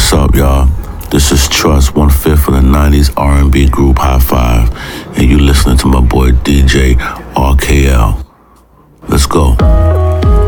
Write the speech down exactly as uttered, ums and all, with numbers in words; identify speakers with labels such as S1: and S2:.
S1: What's up, y'all? This is Trust, one-fifth of the nineties R and B group High Five, and you listening to my boy D J R K L. Let's go.